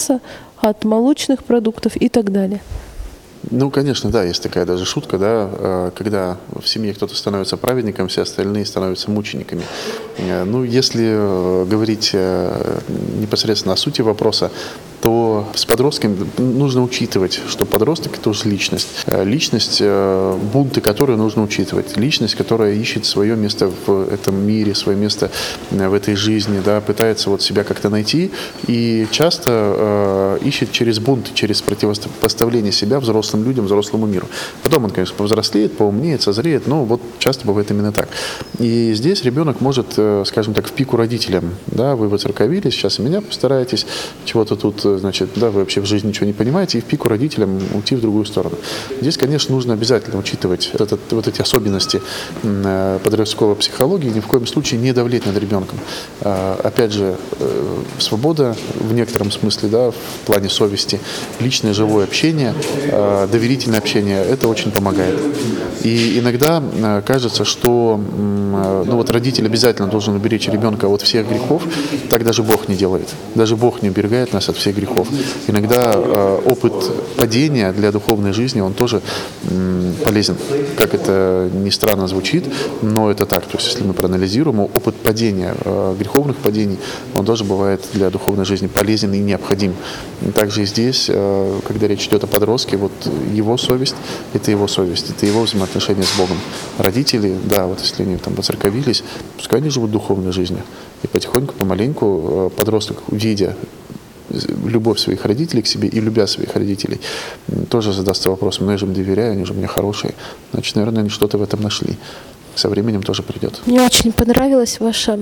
от молочных продуктов и так далее. Ну, конечно, да, есть такая даже шутка, да, когда в семье кто-то становится праведником, все остальные становятся мучениками. Ну, если говорить непосредственно о сути вопроса, то с подростками нужно учитывать, что подросток – это уже личность. Личность, бунты которой нужно учитывать. Личность, которая ищет свое место в этом мире, свое место в этой жизни, да, пытается вот себя как-то найти и часто ищет через бунт, через противопоставление себя взрослым людям, взрослому миру. Потом он, конечно, повзрослеет, поумнеет, созреет, но вот часто бывает именно так. И здесь ребенок может, скажем так, в пику родителям, да, вы воцерковились, сейчас и меня постараетесь, чего-то тут, значит, да, вы вообще в жизни ничего не понимаете, и в пику родителям уйти в другую сторону. Здесь, конечно, нужно обязательно учитывать вот эти особенности подростковой психологии, ни в коем случае не давлеть над ребенком. Опять же, свобода в некотором смысле, да, в плане совести, личное живое общение, доверительное общение, это очень помогает. И иногда кажется, что ну, вот родитель обязательно должен уберечь ребенка от всех грехов, так даже Бог не делает. Даже Бог не уберегает нас от всех грехов. Иногда опыт падения для духовной жизни, он тоже полезен. Как это ни странно звучит, но это так. То есть, если мы проанализируем, опыт падения, греховных падений, он тоже бывает для духовной жизни полезен и необходим. Также и здесь, когда речь идет о подростке, вот его совесть – это его совесть, это его взаимоотношения с Богом. Родители, да, вот если они там воцерковились, пускай они живут духовной жизнью. И потихоньку, помаленьку подросток, видя любовь своих родителей к себе и любя своих родителей, тоже задастся вопросом: ну я же им доверяю, они же у меня хорошие. Значит, наверное, они что-то в этом нашли. Со временем тоже придет. Мне очень понравилась ваша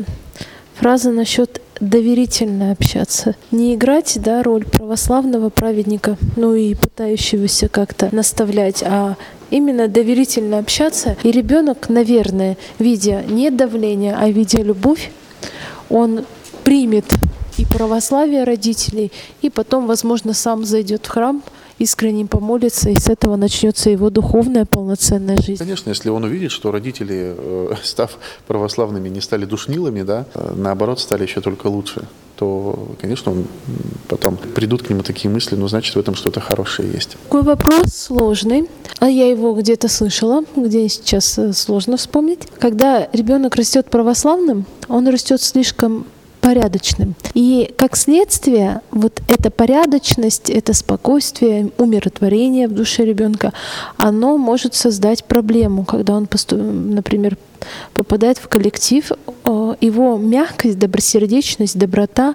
фраза насчет доверительно общаться. Не играть, да, роль православного праведника, ну и пытающегося как-то наставлять, а именно доверительно общаться. И ребенок, наверное, видя не давление, а видя любовь, он примет и православие родителей, и потом, возможно, сам зайдет в храм, искренне помолится, и с этого начнется его духовная полноценная жизнь. Конечно, если он увидит, что родители, став православными, не стали душнилами, да, наоборот, стали еще только лучше, то, конечно, потом придут к нему такие мысли, ну, значит, в этом что-то хорошее есть. Такой вопрос сложный, а я его где-то слышала, где сейчас сложно вспомнить. Когда ребенок растет православным, он растет слишком порядочным. И как следствие, вот эта порядочность, это спокойствие, умиротворение в душе ребенка, оно может создать проблему, когда он, например, попадает в коллектив, его мягкость, добросердечность, доброта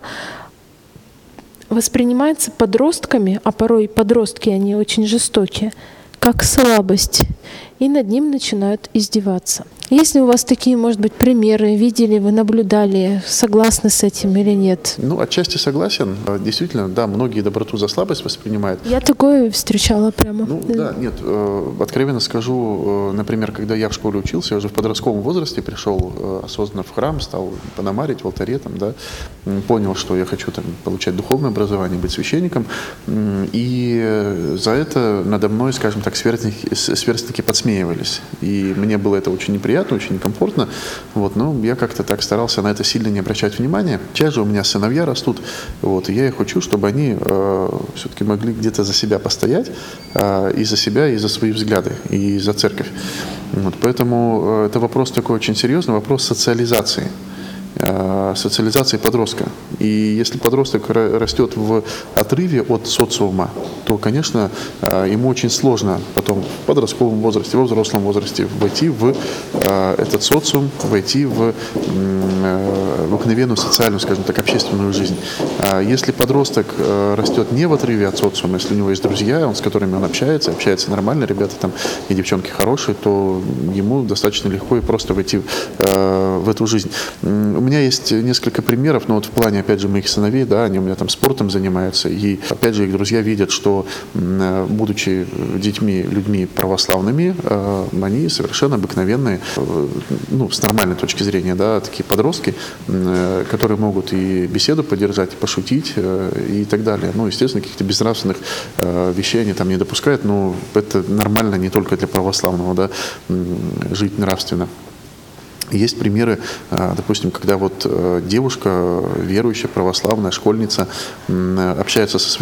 воспринимается подростками, а порой подростки, они очень жестокие, как слабость, и над ним начинают издеваться. Если у вас такие, может быть, примеры, видели, вы наблюдали, согласны с этим или нет? Ну, отчасти согласен. Действительно, да, многие доброту за слабость воспринимают. Я такое встречала прямо. Ну, да, нет, откровенно скажу, например, когда я в школе учился, я уже в подростковом возрасте пришел осознанно в храм, стал пономарить в алтаре, там, да, понял, что я хочу там получать духовное образование, быть священником, и за это надо мной, скажем так, сверстники подсмеивались. И мне было это очень неприятно, очень некомфортно. Вот, но я как-то так старался на это сильно не обращать внимания. Сейчас же у меня сыновья растут, вот, и я их учу, чтобы они все-таки могли где-то за себя постоять, и за себя, и за свои взгляды, и за церковь. Вот, поэтому это вопрос такой очень серьезный, вопрос социализации подростка. И если подросток растет в отрыве от социума, то, конечно, ему очень сложно потом в подростковом возрасте, во взрослом возрасте войти в этот социум, войти в обыкновенную социальную, скажем так, общественную жизнь. Если подросток растет не в отрыве от социума, если у него есть друзья, с которыми он общается нормально, ребята там и девчонки хорошие, то ему достаточно легко и просто войти в эту жизнь. У меня есть несколько примеров, но вот в плане, опять же, моих сыновей, да, они у меня там спортом занимаются, и, опять же, их друзья видят, что, будучи детьми, людьми православными, они совершенно обыкновенные, ну, с нормальной точки зрения, да, такие подростки, которые могут и беседу поддержать, и пошутить, и так далее. Ну, естественно, каких-то безнравственных вещей они там не допускают, но это нормально не только для православного, да, жить нравственно. Есть примеры, допустим, когда вот девушка, верующая, православная, школьница, общается со своим